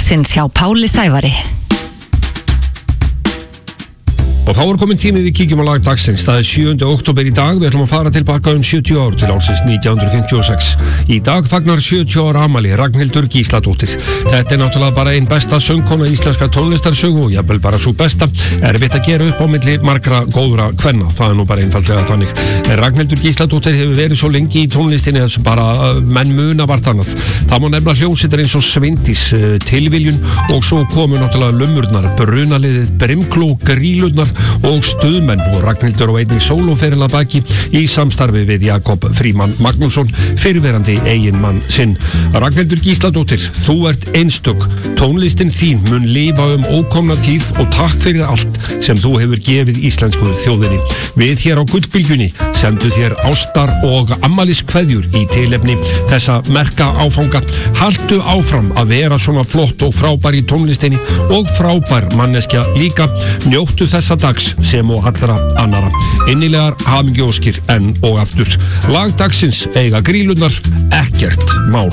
dagsins hjá Páli Sævari. Og þá komin tími við kíkjum á lag dagsins. Það 7. október í dag. Við ætlum að fara tilbaka 70 ár til ársins 1956. Í dag fagnar 70 ára afmæli Ragnhildur Gísladóttir. Þetta náttúrulega bara ein besta söngkona íslenska tónlistarsögu og jafnvel bara svo besta. Erfitt að gera upp á milli margra góðra kvenna. Það nú bara einfaldlega þannig. En Ragnhildur Gísladóttir hefur verið svo lengi í tónlistinni að bara menn muna vart annað. Það má nefna hljómsveitir eins og Sveindís, Tilviljun og svo komu náttúrulega lumurnar, brunaliðið, Brimkló, Grýlurnar og stuðmenn og Ragnhildur og einnig sólóferil að baki í samstarfi við Jakob Frímann Magnússon, fyrrverandi eiginmann sinn. Ragnhildur Gísladóttir, þú ert einstök. Tónlistin þín mun lifa ókomna tíð og takk fyrir allt sem þú hefur gefið íslensku þjóðinni. Við hér á Gullbylgjunni sendu þér ástar og afmæliskveðjur í tilefni þessa merka áfanga. Haltu áfram að vera svona flott og frábær í tónlistinni og frábær manneskja líka. Njóttu þessa dags sem og allra annara. Innilegar hamingjóskir enn og aftur. Lag dagsins eiga Grýlurnar, Ekkert mál.